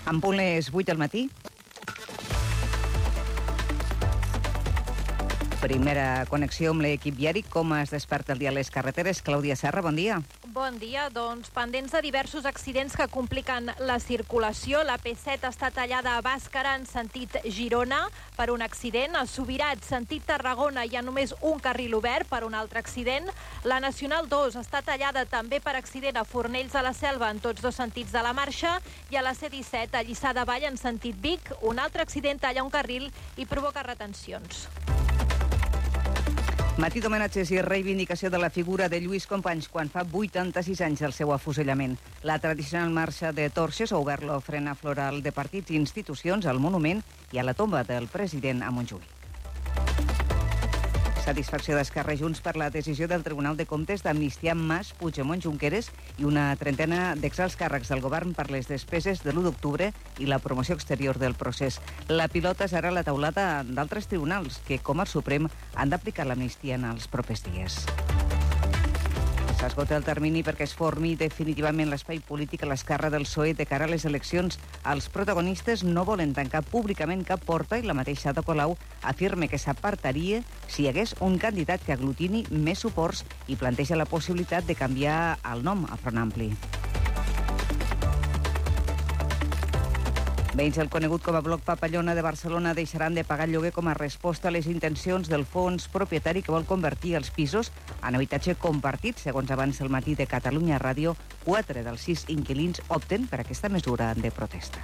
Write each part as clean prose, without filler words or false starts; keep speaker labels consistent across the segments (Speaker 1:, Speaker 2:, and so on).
Speaker 1: En punt les 8 del matí. Primera connexió amb l'equip viari. Com es desperta el dia a les carreteres? Clàudia Serra, bon dia.
Speaker 2: Bon dia. Doncs pendents de diversos accidents que compliquen la circulació. La P7 està tallada a Bàscara en sentit Girona per un accident. A Subirats, sentit Tarragona, hi ha només un carril obert per un altre accident. La Nacional 2 està tallada també per accident a Fornells de la Selva en tots dos sentits de la marxa. I a la C-17, a Lliçà de Vall en sentit Vic, un altre accident talla un carril i provoca retencions.
Speaker 1: Matí d'homenatges i reivindicació de la figura de Lluís Companys quan fa 86 anys del seu afusellament. La tradicional marxa de torxes ha obert l'ofrena floral de partits i institucions al monument i a la tomba del president a Montjuïc. Satisfacció d'Esquerra i Junts per la decisió del Tribunal de Comptes d'amnistiar Mas, Puigdemont, Junqueras i una trentena d'exalts càrrecs del govern per les despeses de l'1 d'octubre i la promoció exterior del procés. La pilota serà la taulada d'altres tribunals que, com el Suprem, han d'aplicar l'amnistia en els propers dies. S'esgota el termini perquè es formi definitivament l'espai polític a l'esquerra del PSOE de cara a les eleccions. Els protagonistes no volen tancar públicament cap porta i la mateixa Ada Colau afirma que s'apartaria si hi hagués un candidat que aglutini més suports i planteja la possibilitat de canviar el nom a Front Ampli. Veïns del conegut com a Bloc Papallona de Barcelona deixaran de pagar lloguer com a resposta a les intencions del fons propietari que vol convertir els pisos en habitatge compartit. Segons avança el matí de Catalunya Ràdio, 4 dels 6 inquilins opten per aquesta mesura de protesta.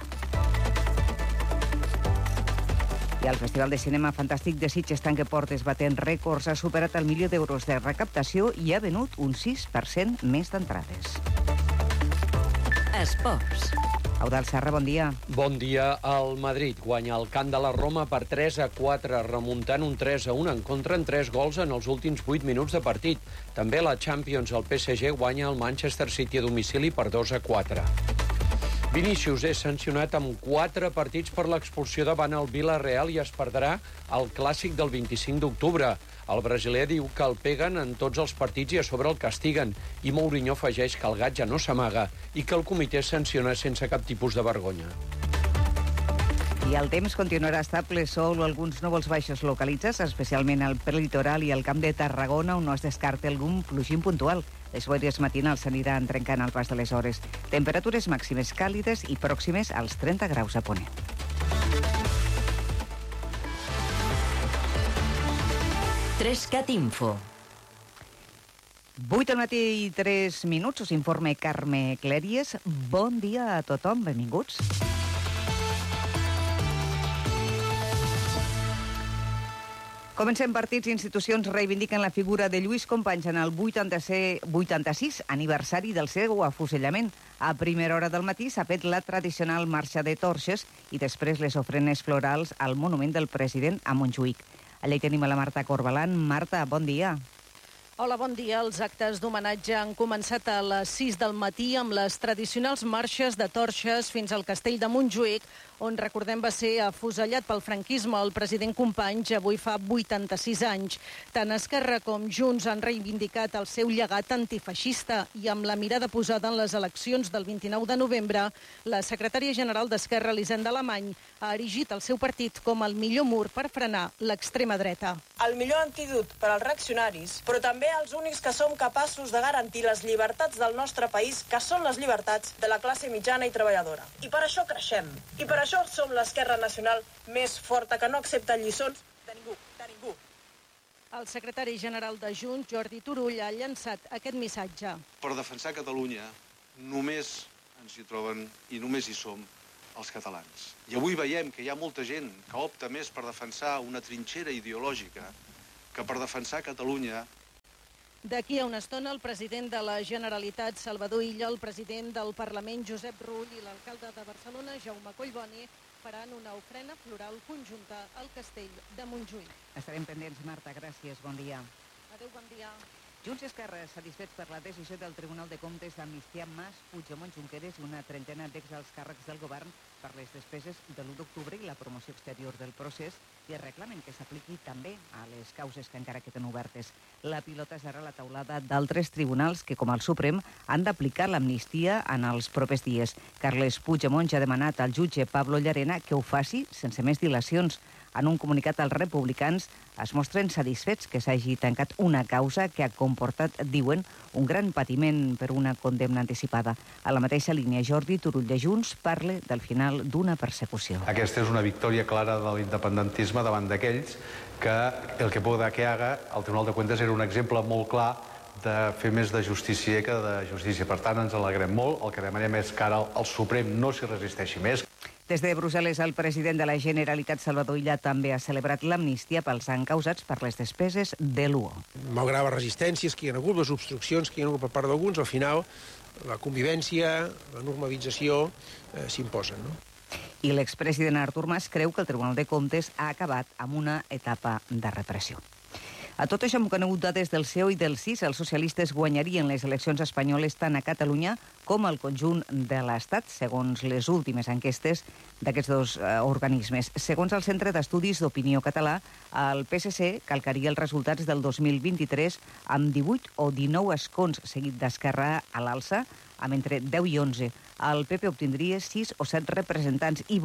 Speaker 1: I el Festival de Cinema Fantàstic de Sitges tanca portes batent rècords. Ha superat el milió d'euros de recaptació i ha venut un 6% més d'entrades.
Speaker 3: Esports.
Speaker 1: Eudald Serra, bon dia.
Speaker 4: Bon dia. El Madrid guanya el camp de la Roma per 3-4, remuntant un 3-1 en contra en 3 gols en els últims 8 minuts de partit. També la Champions, el PSG guanya el Manchester City a domicili per 2-4. Vinícius és sancionat amb 4 partits per l'expulsió davant el Villarreal i es perdrà el clàssic del 25 d'octubre. El brasiler diu que el peguen en tots els partits i a sobre el castiguen. I Mourinho afegeix que el gat ja no s'amaga i que el comitè sanciona sense cap tipus de vergonya.
Speaker 1: I el temps continuarà estable, sol o alguns núvols baixos localitzats, especialment al prelitoral i al Camp de Tarragona, on no es descarta algun plogim puntual. Les boires matinals s'aniran trencant al pas de les hores. Temperatures màximes càlides i pròximes als 30 graus a Ponent.
Speaker 3: Trescat Info.
Speaker 1: 8 del matí i 3 minuts, us informa Carme Clèries. Bon dia a tothom, benvinguts. Comencem. Partits i institucions reivindiquen la figura de Lluís Companys en el 86 aniversari del seu afusellament. A primera hora del matí s'ha fet la tradicional marxa de torxes i després les ofrenes florals al monument del president a Montjuïc. Allà hi tenim a la Marta Corbalan. Marta, bon dia.
Speaker 5: Hola, bon dia. Els actes d'homenatge han començat a les 6 del matí amb les tradicionals marxes de torxes fins al castell de Montjuïc, on, recordem, va ser afusellat pel franquisme el president Companys, avui fa 86 anys. Tant Esquerra com Junts han reivindicat el seu llegat antifeixista i amb la mirada posada en les eleccions del 29 de novembre, la secretària general d'Esquerra, Elisenda Alemany, ha erigit el seu partit com el millor mur per frenar l'extrema dreta.
Speaker 6: El millor antídot per als reaccionaris, però també els únics que som capaços de garantir les llibertats del nostre país, que són les llibertats de la classe mitjana i treballadora. I per això creixem. I per això som l'esquerra nacional més forta, que no accepta lliçons de ningú, de ningú.
Speaker 5: El secretari general de Junts, Jordi Turull, ha llançat aquest missatge.
Speaker 7: Per defensar Catalunya només ens hi troben i només hi som els catalans. I avui veiem que hi ha molta gent que opta més per defensar una trinxera ideològica que per defensar Catalunya.
Speaker 5: D'aquí a una estona, el president de la Generalitat, Salvador Illa, el president del Parlament, Josep Rull, i l'alcalde de Barcelona, Jaume Collboni, faran una ofrena floral conjunta al castell de Montjuïc.
Speaker 1: Estarem pendents, Marta. Gràcies. Bon dia.
Speaker 5: Adéu, bon dia.
Speaker 1: Junts i Esquerra, satisfets per la decisió del Tribunal de Comptes d'amnistiar Mas, Puigdemont, Junqueras i una trentena d'exalts càrrecs del govern per les despeses de l'1 d'octubre i la promoció exterior del procés, i reclamen que s'apliqui també a les causes que encara queden obertes. La pilota serà la taulada d'altres tribunals que, com el Suprem, han d'aplicar l'amnistia en els propers dies. Carles Puigdemont ja ha demanat al jutge Pablo Llarena que ho faci sense més dilacions. En un comunicat als republicans es mostren satisfets que s'hagi tancat una causa que ha comportat, diuen, un gran patiment per una condemna anticipada. A la mateixa línia, Jordi Turull de Junts parla del final d'una persecució.
Speaker 8: Aquesta és una victòria clara de l'independentisme davant d'aquells que el que pueda que haga, el Tribunal de Cuentas era un exemple molt clar de fer més de justícia que de justícia. Per tant, ens alegrem molt. El que demanem és que ara el Suprem no s'hi resisteixi més.
Speaker 1: Des de Brussel·les, el president de la Generalitat, Salvador Illa, també ha celebrat l'amnistia pels encausats per les despeses de l'UO.
Speaker 9: Malgrat les resistències que hi ha hagut, les obstruccions que hi ha hagut per part d'alguns, al final la convivència, la normalització s'imposen, no?
Speaker 1: I l'expresident Artur Mas creu que el Tribunal de Comptes ha acabat amb una etapa de repressió. A tot això, amb conegut dades del CEO i del CIS, els socialistes guanyarien les eleccions espanyoles tant a Catalunya com al conjunt de l'Estat, segons les últimes enquestes d'aquests dos organismes. Segons el Centre d'Estudis d'Opinió Català, el PSC calcaria els resultats del 2023 amb 18 o 19 escons, seguit d'Esquerra a l'alça, amb entre 10 i 11. El PP obtindria 6 o 7 representants i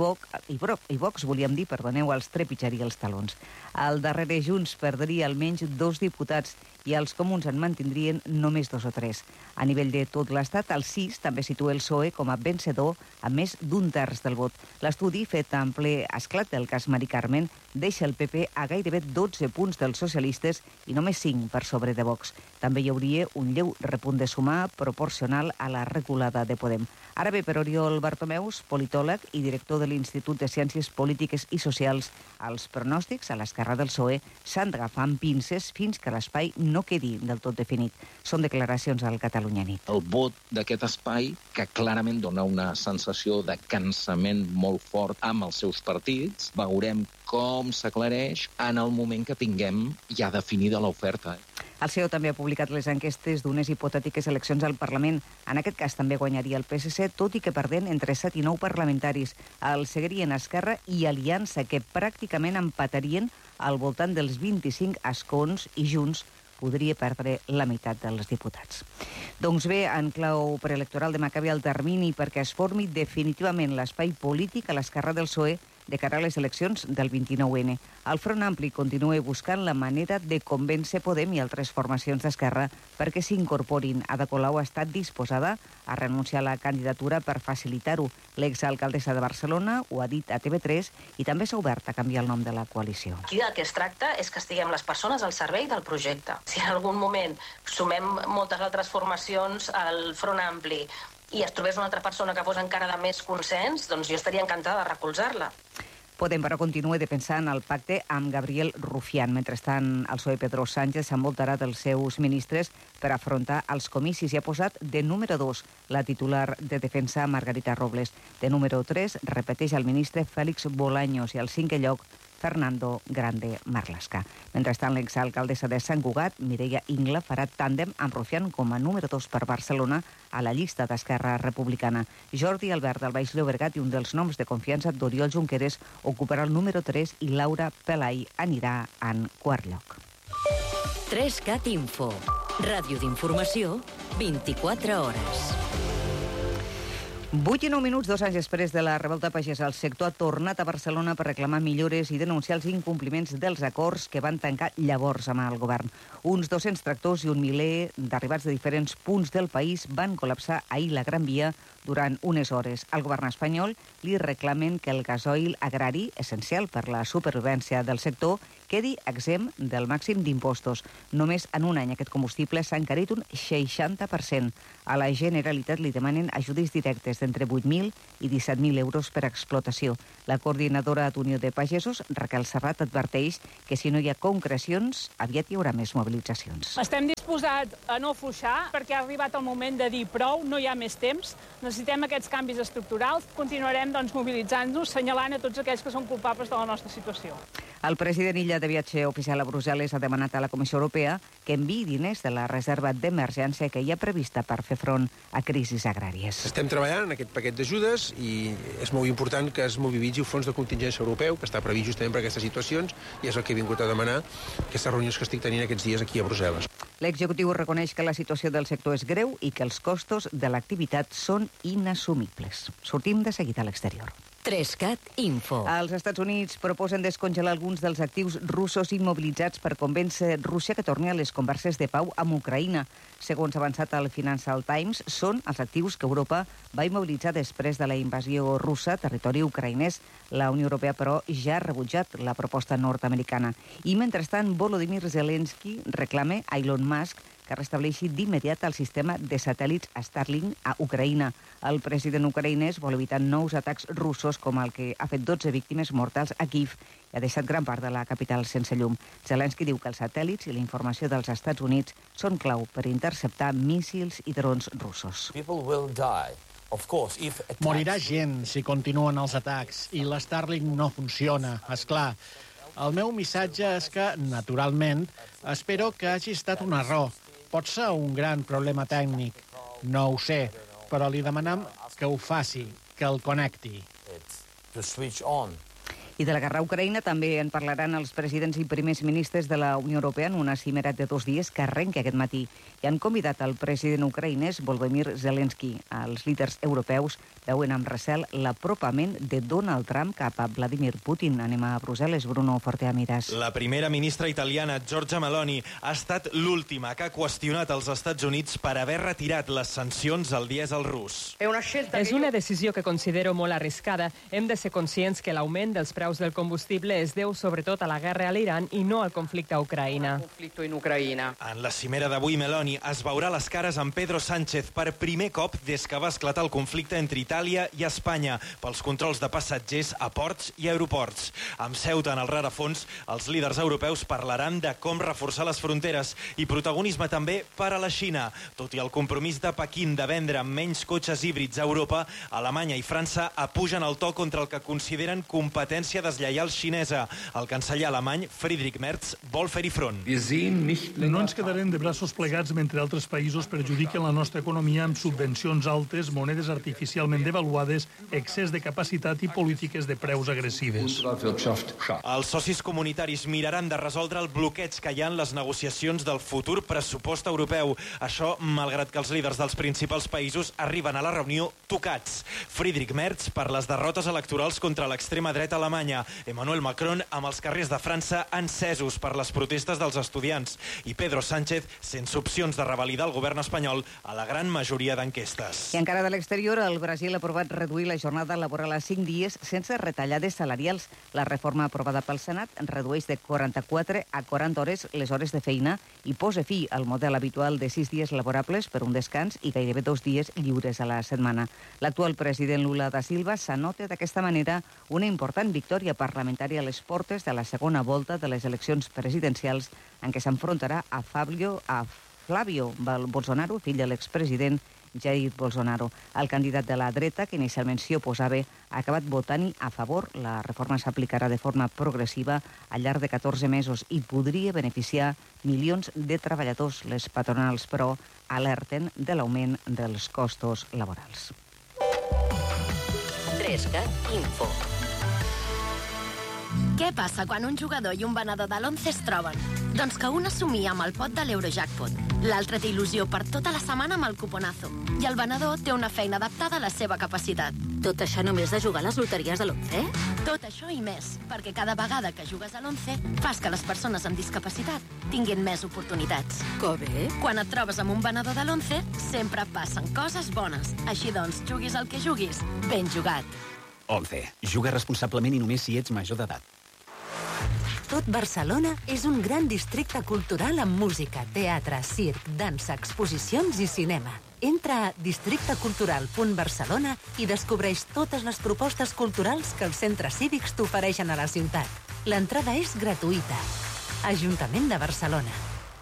Speaker 1: Vox, volíem dir, els trepitjaria els talons. Al darrere Junts perdria almenys 2 diputats i els comuns en mantindrien només 2 o 3. A nivell de tot l'Estat, el CIS també situa el PSOE com a vencedor amb més d'un terç del vot. L'estudi, fet en ple esclat del cas Mari Carmen, deixa el PP a gairebé 12 punts dels socialistes i només 5 per sobre de Vox. També hi hauria un lleu repunt de sumar proporcional a la reculada de Podem. Ara bé, per Oriol Bartomeus, politòleg i director de l'Institut de Ciències Polítiques i Socials, els pronòstics a l'esquerra del PSOE s'han d'agafar amb pinces fins que l'espai no quedi del tot definit. Són declaracions al Catalunya Nit.
Speaker 10: El vot d'aquest espai, que clarament dona una sensació de cansament molt fort amb els seus partits, veurem com s'aclareix en el moment que tinguem ja definida l'oferta.
Speaker 1: El CEO també ha publicat les enquestes d'unes hipotètiques eleccions al Parlament. En aquest cas també guanyaria el PSC, tot i que perdent entre 7 i 9 parlamentaris. El seguirien Esquerra i Aliança, que pràcticament empatarien al voltant dels 25 escons, i Junts podria perdre la meitat dels diputats. Doncs bé, en clau preelectoral demà acabi el termini perquè es formi definitivament l'espai polític a l'esquerra del PSOE de cara a les eleccions del 29N. El Front Ampli continua buscant la manera de convèncer Podem i altres formacions d'esquerra perquè s'incorporin. Ada Colau ha estat disposada a renunciar a la candidatura per facilitar-ho. L'exalcaldessa de Barcelona ho ha dit a TV3 i també s'ha obert a canviar el nom de la coalició.
Speaker 11: Aquí del que es tracta és que estiguem les persones al servei del projecte. Si en algun moment sumem moltes altres formacions al Front Ampli i es trobés una altra persona que fos encara de més consens, doncs jo estaria encantada de recolzar-la.
Speaker 1: Podem, però, continua defensant el pacte amb Gabriel Rufián. Mentrestant, el PSOE Pedro Sánchez s'envoltarà dels seus ministres per afrontar els comicis i ha posat de número 2 la titular de Defensa Margarita Robles. De número 3 repeteix el ministre Félix Bolaños i al 5è lloc Fernando Grande Marlaska. Mentrestant, l'exalcaldessa de Sant Cugat, Mireia Ingla, farà tàndem amb Rufián com a número 2 per Barcelona a la llista d'Esquerra Republicana. Jordi Albert del Baix Llobregat i un dels noms de confiança d'Oriol Junqueras ocuparà el número 3 i Laura Pelai anirà en quart lloc.
Speaker 3: 3CAT Info. Ràdio d'informació, 24 hores.
Speaker 1: 8 i 9 minuts, 2 anys després de la revolta pagesa, el sector ha tornat a Barcelona per reclamar millores i denunciar els incompliments dels acords que van tancar llavors amb el govern. Uns 200 tractors i un miler d'arribats de diferents punts del país van col·lapsar ahir la Gran Via durant unes hores. Al govern espanyol li reclamen que el gasoil agrari, essencial per la supervivència del sector, quedi exempt del màxim d'impostos. Només en un any aquest combustible s'ha encarit un 60%. A la Generalitat li demanen ajudes directes d'entre 8.000 i 17.000 euros per explotació. La coordinadora d'Unió de Pagesos, Raquel Serrat, adverteix que si no hi ha concrecions, aviat hi haurà més mobilitzacions.
Speaker 12: Estem disposats a no afluixar perquè ha arribat el moment de dir prou, no hi ha més temps, necessitem aquests canvis estructurals, continuarem mobilitzant-nos, senyalant a tots aquells que són culpables de la nostra situació.
Speaker 1: El president Illa, de viatge oficial a Brussel·les, ha demanat a la Comissió Europea que enviï diners de la reserva d'emergència que hi ha prevista per fer front a crisis agràries.
Speaker 9: Estem treballant en aquest paquet d'ajudes i és molt important que es mobilitzi el fons de contingència europeu, que està previst justament per aquestes situacions, i és el que he vingut a demanar aquestes reunions que estic tenint aquests dies aquí a Brussel·les.
Speaker 1: L'executiu reconeix que la situació del sector és greu i que els costos de l'activitat són inassumibles. Sortim de seguida a l'exterior.
Speaker 3: 3CAT Info.
Speaker 1: Els Estats Units proposen descongelar alguns dels actius russos immobilitzats per convèncer Rússia que torni a les converses de pau amb Ucraïna. Segons ha avançat el Financial Times, són els actius que Europa va immobilitzar després de la invasió russa a territori ucraïnès. La Unió Europea, però, ja ha rebutjat la proposta nord-americana. I, mentrestant, Volodymyr Zelensky reclama a Elon Musk que restableixi d'immediat el sistema de satèl·lits Starlink a Ucraïna. El president ucraïnès vol evitar nous atacs russos com el que ha fet 12 víctimes mortals a Kyiv i ha deixat gran part de la capital sense llum. Zelensky diu que els satèl·lits i la informació dels Estats Units són clau per interceptar míssils i drons russos.
Speaker 13: Morirà gent si continuen els atacs i l'Starlink no funciona, és clar. El meu missatge és que, naturalment, espero que hagi estat un error. Pot ser un gran problema tècnic, no ho sé, però li demanem que ho faci, que el connecti.
Speaker 1: I de la guerra a Ucraïna també en parlaran els presidents i primers ministres de la Unió Europea en una cimera de 2 dies que arrenca aquest matí. I han convidat el president ucraïnès Volodymyr Zelensky. Els líders europeus veuen amb recel l'apropament de Donald Trump cap a Vladimir Putin. Anem a Brussel·les, Bruno Forteamiras.
Speaker 14: La primera ministra italiana, Giorgia Meloni, ha estat l'última que ha qüestionat els Estats Units per haver retirat les sancions al dièsel rus.
Speaker 15: És una decisió que considero molt arriscada. Hem de ser conscients que l'augment dels preus del combustible es deu sobretot a la guerra a l'Iran i no al conflicte a Ucraïna.
Speaker 14: En la cimera d'avui, Meloni es veurà les cares amb Pedro Sánchez per primer cop des que va esclatar el conflicte entre Itàlia i Espanya pels controls de passatgers a ports i aeroports. Amb Ceuta en el rerefons, els líders europeus parlaran de com reforçar les fronteres i protagonisme també per a la Xina. Tot i el compromís de Pequín de vendre menys cotxes híbrids a Europa, Alemanya i França apugen el to contra el que consideren competència deslleial xinesa. El canceller alemany, Friedrich Merz, vol fer-hi front.
Speaker 16: No ens quedarem de braços plegats mentre altres països perjudiquen la nostra economia amb subvencions altes, monedes artificialment devaluades, excés de capacitat i polítiques de preus agressives.
Speaker 14: Els socis comunitaris miraran de resoldre el bloqueig que hi ha en les negociacions del futur pressupost europeu. Això, malgrat que els líders dels principals països arriben a la reunió tocats. Friedrich Merz per les derrotes electorals contra l'extrema dreta alemanya. Emmanuel Macron amb els carrers de França encesos per les protestes dels estudiants. I Pedro Sánchez sense opcions de revalidar el govern espanyol a la gran majoria d'enquestes.
Speaker 1: I encara de l'exterior, el Brasil ha aprovat reduir la jornada laboral a 5 dies sense retallades salarials. La reforma aprovada pel Senat redueix de 44 a 40 hores les hores de feina i posa fi al model habitual de 6 dies laborables per un descans i gairebé 2 dies lliures a la setmana. L'actual president Lula da Silva s'anota d'aquesta manera una important victòria parlamentària a les portes de la segona volta de les eleccions presidencials en què s'enfrontarà a Flavio Bolsonaro, fill de l'expresident Jair Bolsonaro. El candidat de la dreta, que inicialment s'hi oposava, ha acabat votant-hi a favor. La reforma s'aplicarà de forma progressiva al llarg de 14 mesos i podria beneficiar milions de treballadors. Les patronals, però, alerten de l'augment dels costos laborals.
Speaker 3: 3CAT Info.
Speaker 17: Què passa quan un jugador i un venedor de l'11 es troben? Doncs que un assumia amb el pot de l'Eurojackpot, l'altre té il·lusió per tota la setmana amb el cuponazo, i el venedor té una feina adaptada a la seva capacitat.
Speaker 3: Tot això només de jugar a les loteries de l'11?
Speaker 17: Tot això i més, perquè cada vegada que jugues a l'11 fas que les persones amb discapacitat tinguin més oportunitats.
Speaker 3: Que bé!
Speaker 17: Quan et trobes amb un venedor de l'11, sempre passen coses bones. Així doncs, juguis el que juguis, ben jugat.
Speaker 18: 11. Juga responsablement i només si ets major d'edat.
Speaker 19: Tot Barcelona és un gran districte cultural amb música, teatre, circ, dansa, exposicions i cinema. Entra a districtecultural.barcelona i descobreix totes les propostes culturals que els centres cívics t'ofereixen a la ciutat. L'entrada és gratuïta. Ajuntament de Barcelona.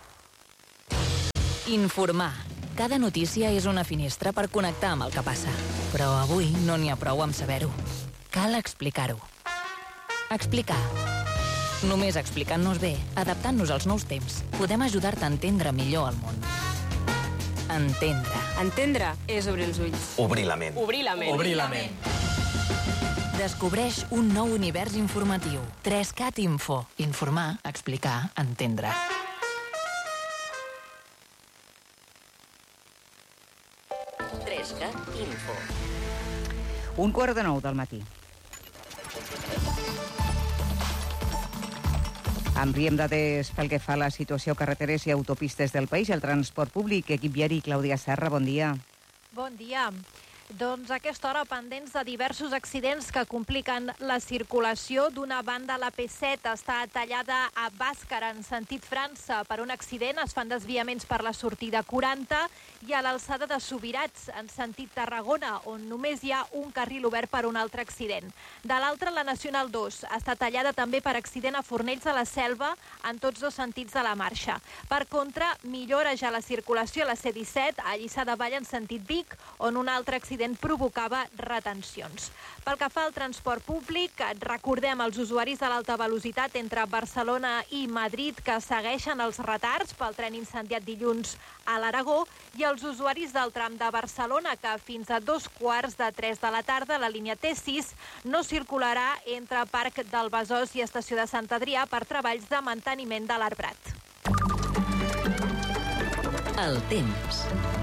Speaker 20: Informar. Cada notícia és una finestra per connectar amb el que passa. Però avui no n'hi ha prou amb saber-ho. Cal explicar-ho. Explicar. Només explicant-nos bé, adaptant-nos als nous temps, podem ajudar-te a entendre millor el món. Entendre.
Speaker 21: Entendre és obrir els ulls.
Speaker 22: Obrir la ment.
Speaker 21: Obrir la ment.
Speaker 22: Obrir la ment.
Speaker 20: Descobreix un nou univers informatiu. 3CAT Info. Informar, explicar, entendre.
Speaker 19: Info.
Speaker 1: 8:45 del matí. Ampliem dades pel que fa a la situació a carreteres i autopistes del país i el transport públic. Equip viari, Clàudia Serra, bon dia.
Speaker 2: Bon dia. Doncs a aquesta hora pendents de diversos accidents que compliquen la circulació. D'una banda, la P7 està tallada a Bàscara en sentit França per un accident. Es fan desviaments per la sortida 40 i a l'alçada de Subirats en sentit Tarragona, on només hi ha un carril obert per un altre accident. De l'altra, la Nacional 2 està tallada també per accident a Fornells de la Selva en tots dos sentits de la marxa. Per contra, millora ja la circulació a la C-17 a Lliçà de Vall en sentit Vic, on un altre accident provocava retencions. Pel que fa al transport públic, recordem els usuaris de l'alta velocitat entre Barcelona i Madrid que segueixen els retards pel tren incendiat dilluns a l'Aragó i els usuaris del tram de Barcelona que fins a 2:15 de la tarda la línia T6 no circularà entre Parc del Besòs i Estació de Sant Adrià per treballs de manteniment de l'arbrat.
Speaker 19: El temps.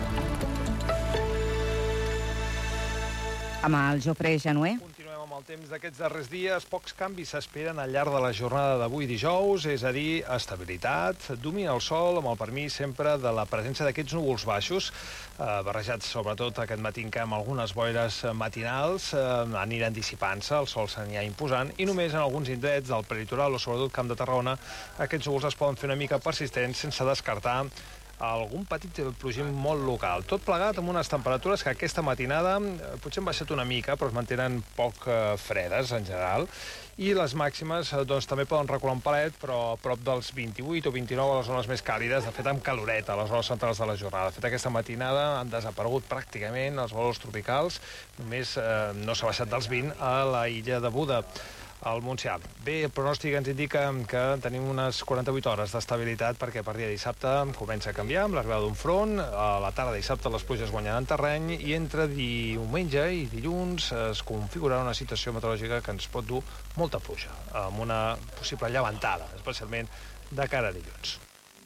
Speaker 1: Amb el Jofre Januer.
Speaker 23: Continuem amb el temps d'aquests darrers dies. Pocs canvis s'esperen al llarg de la jornada d'avui dijous, és a dir, estabilitat, domina el sol amb el permís sempre de la presència d'aquests núvols baixos, barrejats sobretot aquest matí amb algunes boires matinals, aniran dissipant-se, el sol s'anirà imposant, i només en alguns indrets del peritoral o sobretot Camp de Tarragona aquests núvols es poden fer una mica persistents sense descartar algun petit plogim molt local. Tot plegat amb unes temperatures que aquesta matinada potser han baixat una mica, però es mantenen poc fredes en general, i les màximes doncs, també poden recular un palet, però a prop dels 28 o 29 a les zones més càlides, de fet amb caloreta a les hores centrals de la jornada. De fet, aquesta matinada han desaparegut pràcticament els valors tropicals, només no s'ha baixat dels 20 a la illa de Buda, al Montsià. Bé, el pronòstic ens indica que tenim unes 48 hores d'estabilitat perquè a partir de dissabte comença a canviar amb l'arribada d'un front. A la tarda de dissabte les pluges guanyaran terreny i entre diumenge i dilluns es configurarà una situació meteorològica que ens pot dur molta pluja, amb una possible llevantada, especialment de cara a dilluns.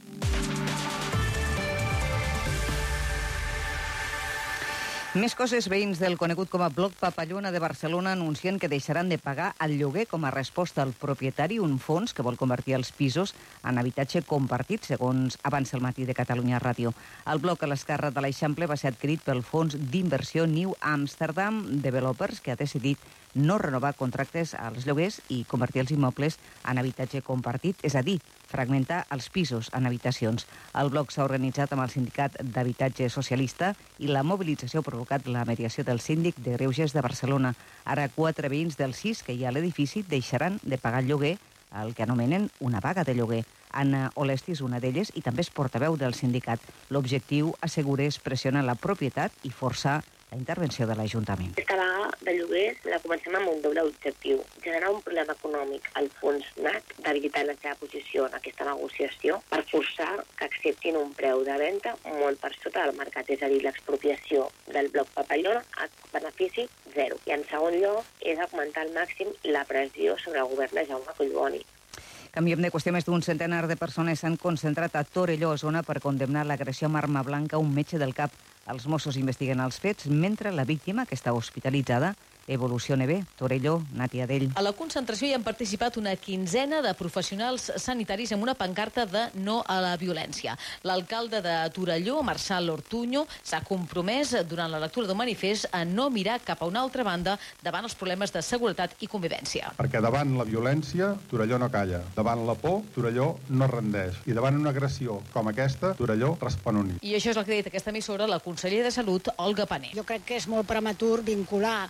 Speaker 1: Més coses. Veïns del conegut com a Bloc Papallona de Barcelona anuncien que deixaran de pagar el lloguer com a resposta al propietari, un fons que vol convertir els pisos en habitatge compartit, segons avança el matí de Catalunya Ràdio. El bloc a l'esquerra de l'Eixample va ser adquirit pel fons d'inversió New Amsterdam Developers, que ha decidit no renovar contractes als lloguers i convertir els immobles en habitatge compartit, és a dir, fragmentar els pisos en habitacions. El bloc s'ha organitzat amb el Sindicat d'Habitatge Socialista i la mobilització ha provocat la mediació del síndic de Greuges de Barcelona. Ara 4 veïns dels 6 que hi ha a l'edifici deixaran de pagar el lloguer, el que anomenen una vaga de lloguer. Anna Olesti és una d'elles i també és portaveu del sindicat. L'objectiu, assegura, és pressionar la propietat i forçar la intervenció de l'Ajuntament.
Speaker 24: Aquesta vaga de lloguers la comencem amb un doble objectiu: generar un problema econòmic al fons NAC, debilitar la seva posició en aquesta negociació per forçar que acceptin un preu de venda molt per sota del mercat, és a dir, l'expropiació del bloc Papallona a benefici zero. I en segon lloc és augmentar al màxim la pressió sobre el govern de Jaume Collboni.
Speaker 1: Canviem de qüestió. Més d'un centenar de persones s'han concentrat a Torelló, zona, per condemnar l'agressió amb arma blanca a un metge del CAP. Els Mossos investiguen els fets, mentre la víctima, que està hospitalitzada, evoluciona bé. Torelló, Nàtia Dell.
Speaker 25: A la concentració hi han participat una quinzena de professionals sanitaris amb una pancarta de no a la violència. L'alcalde de Torelló, Marçal Ortuño, s'ha compromès durant la lectura del manifest a no mirar cap a una altra banda davant els problemes de seguretat i convivència.
Speaker 26: Perquè davant la violència, Torelló no calla. Davant la por, Torelló no rendeix. I davant una agressió com aquesta, Torelló respon unit.
Speaker 25: I això és el que ha dit aquesta emissora la consellera de Salut, Olga Pané.
Speaker 27: Jo crec que és molt prematur vincular la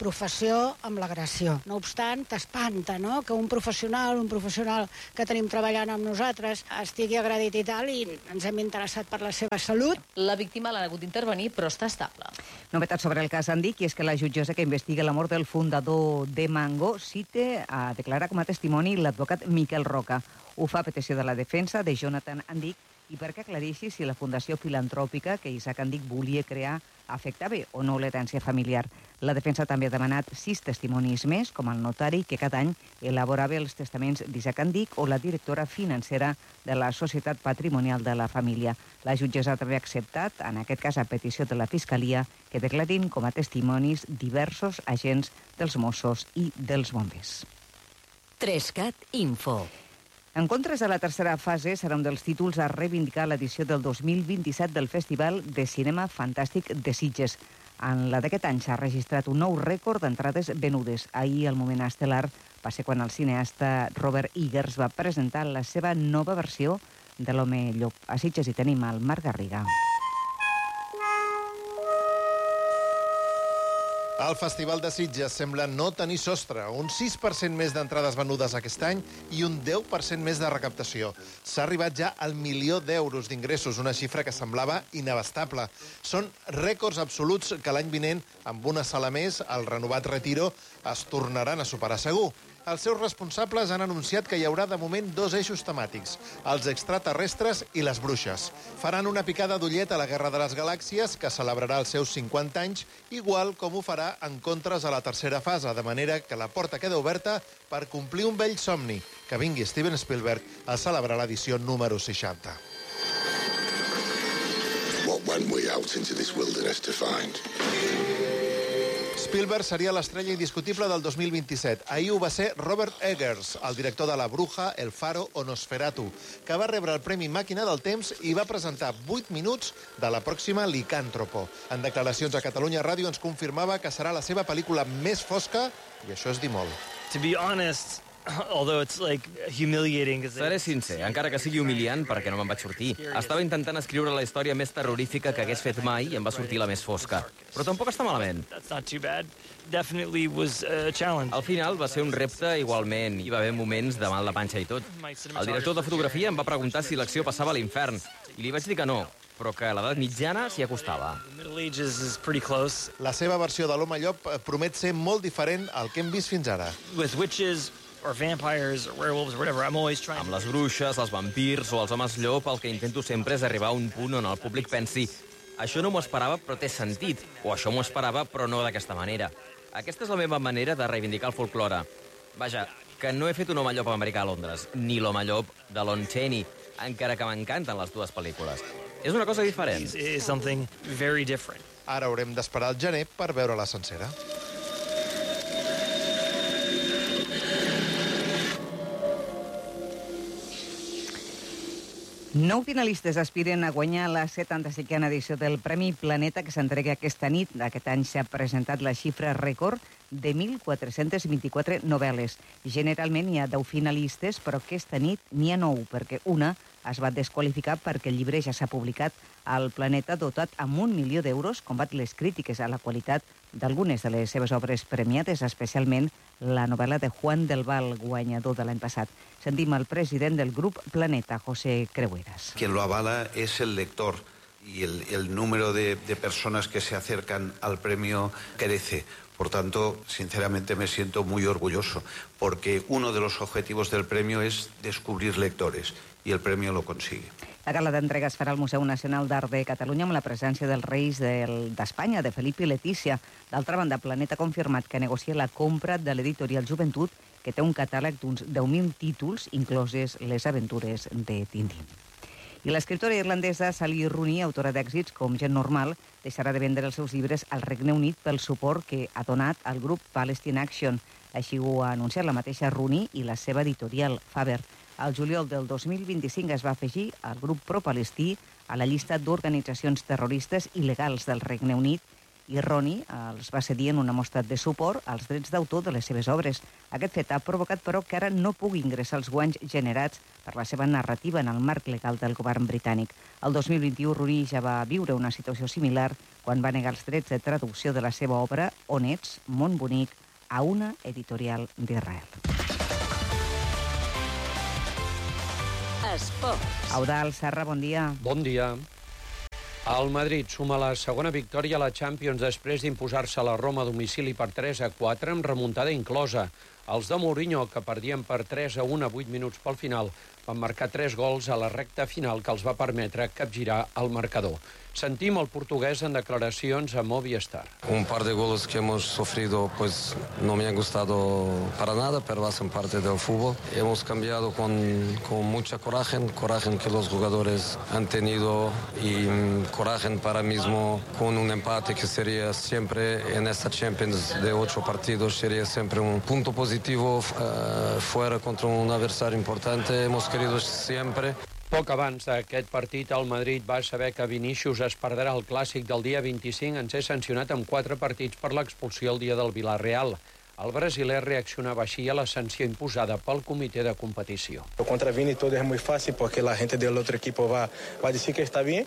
Speaker 4: professió amb l'agressió. No obstant, t'espanta, no?, que un professional que tenim treballant amb nosaltres estigui agredit i tal, i ens hem interessat per la seva salut.
Speaker 25: La víctima l'ha hagut d'intervenir, però està estable.
Speaker 1: Novetat sobre el cas Andic, i és que la jutgessa que investiga la mort del fundador de Mango cita a declarar com a testimoni l'advocat Miquel Roca. Ho fa a petició de la defensa de Jonathan Andic i perquè aclareixi si la fundació filantròpica que Isaac Andic volia crear afectava o no l'herència familiar. La defensa també ha demanat 6 testimonis més, com el notari que cada any elaborava els testaments d'Isaac Andic o la directora financera de la Societat Patrimonial de la Família. La jutgessa també ha acceptat, en aquest cas a petició de la Fiscalia, que declarin com a testimonis diversos agents dels Mossos i dels bombers.
Speaker 19: 3CAT Info.
Speaker 1: Encontres a la tercera fase serà un dels títols a reivindicar l'edició del 2027 del Festival de Cinema Fantàstic de Sitges. En la d'aquest any s'ha registrat un nou rècord d'entrades venudes. Ahir, el moment estel·lar, va ser quan el cineasta Robert Eggers va presentar la seva nova versió de l'Home Llop. A Sitges hi tenim el Marc Garriga.
Speaker 5: El Festival de Sitges sembla no tenir sostre. Un 6% més d'entrades venudes aquest any i un 10% més de recaptació. S'ha arribat ja al 1.000.000 d'euros d'ingressos, una xifra que semblava inabastable. Són rècords absoluts que l'any vinent, amb una sala més, el renovat Retiro, es tornaran a superar segur. Els seus responsables han anunciat que hi haurà de moment 2 eixos temàtics, els extraterrestres i les bruixes. Faran una picada d'ullet a la Guerra de les Galàxies, que celebrarà els seus 50 anys, igual com ho farà Encontres a la tercera fase, de manera que la porta queda oberta per complir un vell somni, que vingui Steven Spielberg a celebrar l'edició número 60.
Speaker 6: What went we out into this wilderness to find?
Speaker 5: Spielberg seria l'estrella indiscutible del 2027. Ahir ho va ser Robert Eggers, el director de La Bruja, El Faro o Nosferatu, que va rebre el Premi Màquina del Temps i va presentar 8 minuts de la pròxima Licàntropo. En declaracions a Catalunya Ràdio ens confirmava que serà la seva pel·lícula més fosca, i això és dir molt.
Speaker 7: To be honest, although it's like humiliating.
Speaker 8: Seré sincer, encara que sigui humiliant perquè no me'n vaig sortir. Estava intentant escriure la història més terrorífica que hagués fet mai i em va sortir la més fosca. Però tampoc està malament.
Speaker 7: That's not too bad. Definitely was a challenge.
Speaker 8: Al final va ser un repte igualment. Hi va haver moments de mal de panxa i tot. El director de fotografia em va preguntar si l'acció passava a l'infern i li vaig dir que no, però que a l'edat mitjana s'hi acostava.
Speaker 5: La seva versió de l'Home Llop promet ser molt diferent al que hem vist fins ara.
Speaker 7: With witches or vampires or werewolves or whatever, I'm always trying.
Speaker 8: Amb les bruixes, els vampirs o els homes llop, el que intento sempre és arribar a un punt on el públic pensi això no m'ho esperava, però té sentit, o això m'ho esperava, però no d'aquesta manera. Aquesta és la meva manera de reivindicar el folklore. Vaja, que no he fet un home llop americà a Londres, ni l'home llop de Lon Chaney, encara que m'encanten les dues pel·lícules. És una cosa diferent.
Speaker 7: It's something very different.
Speaker 5: Ara haurem d'esperar el gener per veure-la sencera.
Speaker 1: Nou finalistes aspiren a guanyar la 75a edició del Premi Planeta que s'entrega aquesta nit. Aquest any s'ha presentat la xifra rècord de 1.424 novel·les. Generalment hi ha 10 finalistes, però aquesta nit n'hi ha 9, perquè una es va desqualificar perquè el llibre ja s'ha publicat al Planeta, dotat amb 1 milió d'euros, combat les crítiques a la qualitat d'algunes de les seves obres premiades, especialment la novel·la de Juan del Val, guanyador de l'any passat. Sentim el president del grup Planeta, José Creueras.
Speaker 22: Quien lo avala es el lector y el número de personas que se acercan al premio crece. Por tanto, sinceramente me siento muy orgulloso, porque uno de los objetivos del premio es descubrir lectores, y el premio lo consigue.
Speaker 1: La gala d'entrega es farà al Museu Nacional d'Art de Catalunya amb la presència dels reis d'Espanya, de Felip i Letícia. D'altra banda, Planeta ha confirmat que negocia la compra de l'editorial Joventut, que té un catàleg d'uns 10.000 títols, incloses les aventures de Tintín. I l'escriptora irlandesa Sally Rooney, autora d'èxits com Gent Normal, deixarà de vendre els seus llibres al Regne Unit pel suport que ha donat al grup Palestine Action. Així ho ha anunciat la mateixa Rooney i la seva editorial Faber. Al juliol del 2025 es va afegir al grup pro-palestí a la llista d'organitzacions terroristes il·legals del Regne Unit i Roni els va cedir en una mostra de suport als drets d'autor de les seves obres. Aquest fet ha provocat, però, que ara no pugui ingressar els guanys generats per la seva narrativa en el marc legal del govern britànic. El 2021, Rooney ja va viure una situació similar quan va negar els drets de traducció de la seva obra On ets, món bonic, a una editorial d'Israel.
Speaker 9: Esports.
Speaker 1: Eudald Serra, bon dia.
Speaker 9: Bon dia. El Madrid suma la segona victòria a la Champions després d'imposar-se a la Roma a domicili per 3-4 amb remuntada inclosa. Els de Mourinho, que perdien per 3-1 a 8 minuts pel final, van marcar 3 gols a la recta final que els va permetre capgirar el marcador. Sentim el portugués en declaracions a Movistar.
Speaker 10: Un par de goles que hemos sufrido pues no me han gustado para nada, pero hacen parte del fútbol. Hemos cambiado con mucha coraje que los jugadores han tenido y coraje para mismo con un empate que sería siempre en esta Champions de 8 partidos, sería siempre un punto positivo fuera contra un adversario importante. Hemos querido siempre.
Speaker 9: Poc abans d'aquest partit, el Madrid va saber que Vinícius es perdrà el clàssic del dia 25 en ser sancionat amb 4 partits per l'expulsió el dia del Villarreal. El brasiler reaccionava així a la sanció imposada pel comitè de competició.
Speaker 11: Contra Vini todo es muy fácil porque la gente del otro equipo va a decir que está bien.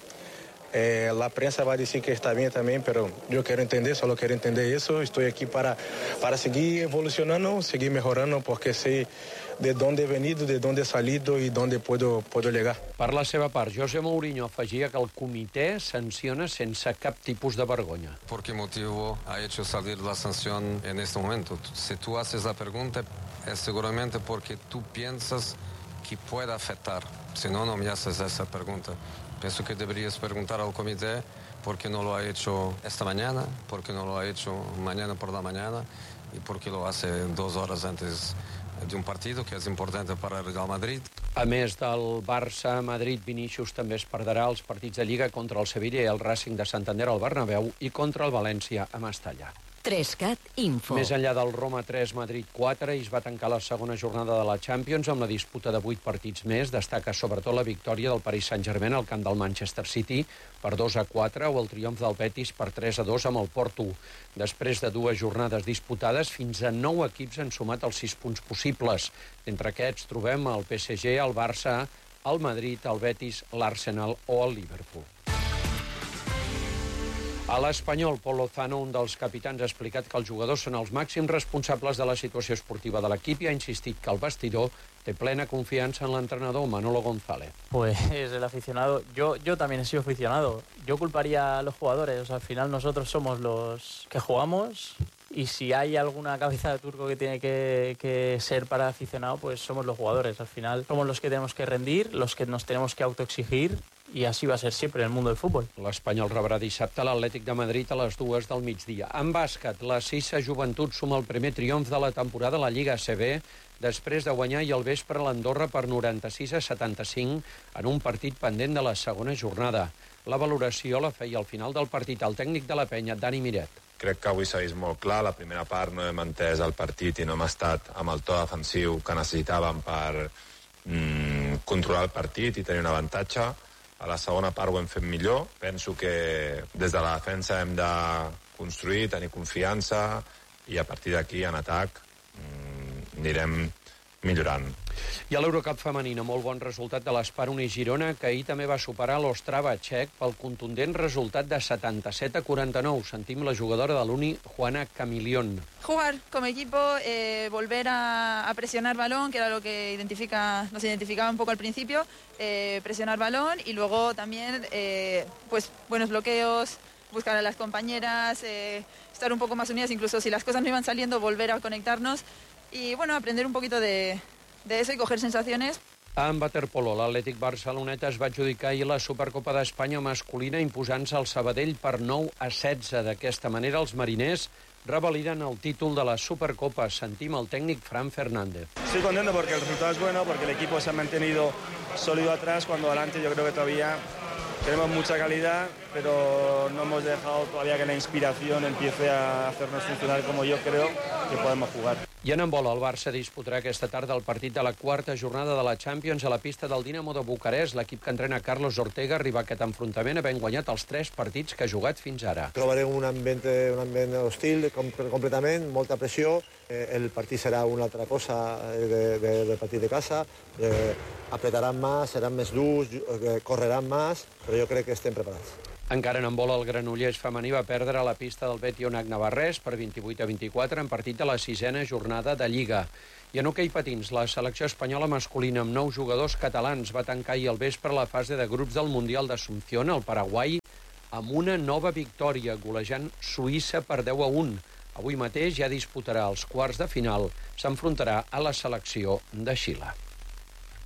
Speaker 11: La prensa va a decir que está bien también, pero yo solo quiero entender eso. Estoy aquí para seguir evolucionando, seguir mejorando, porque sé de dónde he venido, de dónde he salido y dónde puedo llegar.
Speaker 9: Per la seva part, José Mourinho afegia que el comitè sanciona sense cap tipus de vergonya.
Speaker 10: ¿Por qué motivo ha hecho salir la sanción en este momento? Si tú haces la pregunta, es seguramente porque tú piensas que puede afectar. Si no, no me haces esa pregunta. Pienso que deberías preguntar al comité por qué no lo ha hecho esta mañana, por qué no lo ha hecho mañana por la mañana y por qué lo hace 2 horas antes de un partido que es importante para el Real Madrid.
Speaker 9: A més del Barça, Madrid, Vinícius també es perdrà els partits de Lliga contra el Sevilla i el Racing de Santander al Bernabéu i contra el València a Mestalla.
Speaker 19: 3CAT Info.
Speaker 9: Més enllà del Roma 3, Madrid 4, i es va tancar la segona jornada de la Champions amb la disputa de 8 partits més. Destaca sobretot la victòria del Paris Saint-Germain al camp del Manchester City per 2-4 o el triomf del Betis per 3-2 amb el Porto. Després de 2 jornades disputades, fins a 9 equips han sumat els 6 punts possibles. Entre aquests trobem el PSG, el Barça, el Madrid, el Betis, l'Arsenal o el Liverpool. A l'Espanyol, Pol Lozano, un dels capitans, ha explicat que els jugadors són els màxims responsables de la situació esportiva de l'equip i ha insistit que el vestidor té plena confianza en l'entrenador Manolo González.
Speaker 12: Pues el aficionado, yo también he sido aficionado. Yo culparía a los jugadores, o sea, al final nosotros somos los que jugamos y si hay alguna cabeza de turco que tiene que ser para aficionado, pues somos los jugadores. Al final somos los que tenemos que rendir, los que nos tenemos que autoexigir i així va ser sempre en el món del futbol.
Speaker 9: L'Espanyol rebrà dissabte l'Atlètic de Madrid a les 2 del migdia. En bàsquet, la Sissa Joventut suma el primer triomf de la temporada a la Lliga ACB després de guanyar i al vespre l'Andorra per 96-75 en un partit pendent de la segona jornada. La valoració la feia al final del partit el tècnic de la penya, Dani Miret.
Speaker 13: Crec que avui s'ha vist molt clar. La primera part no hem entès el partit i no hem estat amb el to defensiu que necessitàvem per controlar el partit i tenir un avantatge. A la segona part ho hem fet millor. Penso que des de la defensa hem de construir, tenir confiança i a partir d'aquí, en atac, anirem millorant.
Speaker 9: I a l'Eurocup femenina, molt bon resultat de l'Esparun i Girona, que ahir també va superar l'Ostrava txec pel contundent resultat de 77-49. Sentim la jugadora de l'Uni, Juana Camilión.
Speaker 15: Jugar como equipo, volver a presionar balón, que era lo que nos identificaba un poco al principio, presionar balón y luego también pues buenos bloqueos, buscar a las compañeras, estar un poco más unidas, incluso si las cosas no iban saliendo, volver a conectarnos y bueno, aprender un poquito de eso y coger sensaciones.
Speaker 9: En waterpolo, l'Atlètic Barceloneta es va adjudicar ahir la Supercopa d'Espanya masculina imposant-se al Sabadell per 9-16. D'aquesta manera, els mariners revaliden el títol de la Supercopa. Sentim el tècnic Fran Fernández.
Speaker 27: Estoy contento porque el resultado es bueno, porque el equipo se ha mantenido sólido atrás, cuando adelante yo creo que todavía tenemos mucha calidad, pero no hemos dejado todavía que la inspiración empiece a hacernos funcionar como yo creo que podemos jugar.
Speaker 9: I en handbol, el Barça disputarà aquesta tarda el partit de la quarta jornada de la Champions a la pista del Dinamo de Bucarest. L'equip que entrena Carlos Ortega arriba a aquest enfrontament havent guanyat els 3 partits que ha jugat fins ara.
Speaker 3: Trobarem un ambient hostil completament, molta pressió. El partit serà una altra cosa del partit de casa. Apretaran més, seran més durs, correran més, però jo crec que estem preparats.
Speaker 9: Encara en handbol, el Granollers femení va perdre a la pista del Betionac Navarrés per 28-24 en partit de la 6a jornada de Lliga. I en hoquei patins, la selecció espanyola masculina amb 9 jugadors catalans va tancar ahir al vespre la fase de grups del Mundial d'Asunción al Paraguai amb una nova victòria, golejant Suïssa per 10-1. Avui mateix ja disputarà els quarts de final. S'enfrontarà a la selecció de Xile.